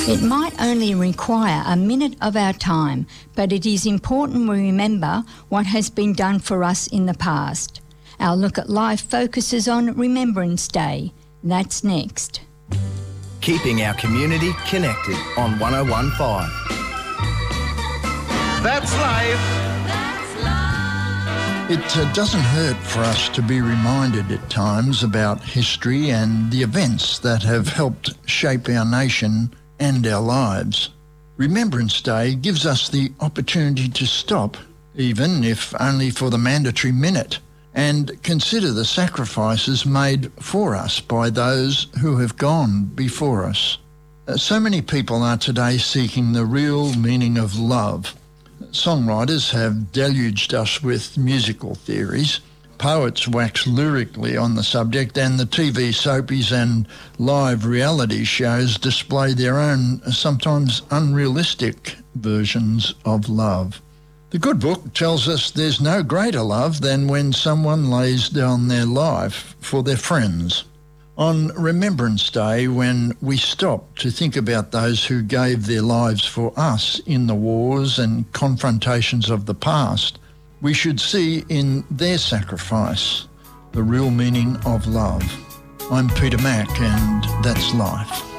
It might only require a minute of our time, but it is important we remember what has been done for us in the past. Our Look at Life focuses on Remembrance Day. That's next. Keeping our community connected on 101.5. That's life. It doesn't hurt for us to be reminded at times about history and the events that have helped shape our nation and our lives. Remembrance Day gives us the opportunity to stop, even if only for the mandatory minute, and consider the sacrifices made for us by those who have gone before us. So many people are today seeking the real meaning of love. Songwriters have deluged us with musical theories. Poets wax lyrically on the subject, and the TV soapies and live reality shows display their own, sometimes unrealistic versions of love. The Good Book tells us there's no greater love than when someone lays down their life for their friends. On Remembrance Day, when we stop to think about those who gave their lives for us in the wars and confrontations of the past, we should see in their sacrifice the real meaning of love. I'm Peter Mack, and that's life.